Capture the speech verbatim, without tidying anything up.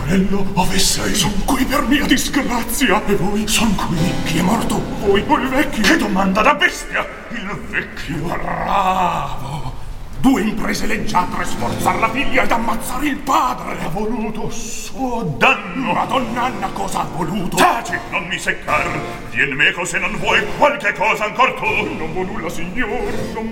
Fiorello, ove sei? Son qui per mia disgrazia. E voi? Son qui. Chi è morto? Voi o il vecchio? Che domanda da bestia! Il vecchio. Bravo. Due imprese leggiadre, sforzar la figlia ed ammazzare il padre. Ha voluto suo danno. Madonna Anna, cosa ha voluto? Taci, non mi seccar. Vien meco se non vuoi qualche cosa ancor tu. Non vuoi nulla, signor, non